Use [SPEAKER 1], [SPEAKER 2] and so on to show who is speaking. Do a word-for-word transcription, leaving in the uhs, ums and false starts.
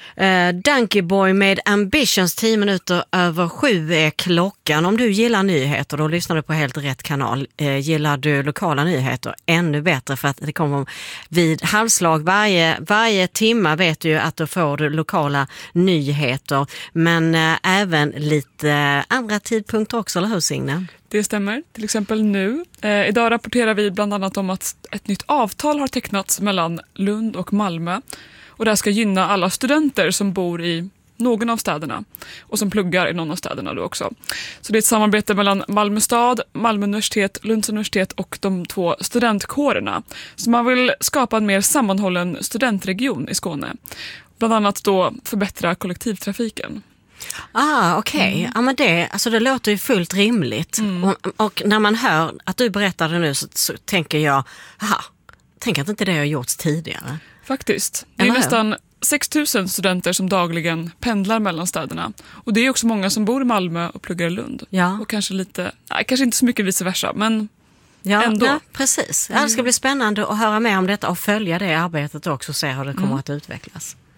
[SPEAKER 1] Uh, Donkeyboy med Ambitions, tio minuter över sju är klockan. Om du gillar nyheter, då lyssnar du på helt rätt kanal. Uh, gillar du lokala nyheter, ännu bättre, för att det kommer vid halvslag varje, varje timme, vet du att då får du lokala nyheter. Men uh, även lite uh, andra tidpunkter också, eller hur Signe?
[SPEAKER 2] Det stämmer, till exempel nu. Eh, idag rapporterar vi bland annat om att ett nytt avtal har tecknats mellan Lund och Malmö. Och det här ska gynna alla studenter som bor i någon av städerna och som pluggar i någon av städerna då också. Så det är ett samarbete mellan Malmö stad, Malmö universitet, Lunds universitet och de två studentkårerna. Så man vill skapa en mer sammanhållen studentregion i Skåne. Bland annat då förbättra kollektivtrafiken.
[SPEAKER 1] Ah, okej. Okay.
[SPEAKER 2] Mm.
[SPEAKER 1] Ja, men det, alltså det låter ju fullt rimligt. Mm. Och, och när man hör att du berättar det nu så, så tänker jag, aha, tänk att inte det har gjorts tidigare.
[SPEAKER 2] Faktiskt. Det är
[SPEAKER 1] Eller
[SPEAKER 2] nästan sex tusen studenter som dagligen pendlar mellan städerna. Och det är också många som bor i Malmö och pluggar i Lund.
[SPEAKER 1] Ja.
[SPEAKER 2] Och kanske lite, nej, kanske inte så mycket vice versa, men
[SPEAKER 1] ja,
[SPEAKER 2] ändå.
[SPEAKER 1] Ja, precis. Ja, det ska bli spännande att höra mer om detta och följa det arbetet också och se hur det kommer mm. att utvecklas.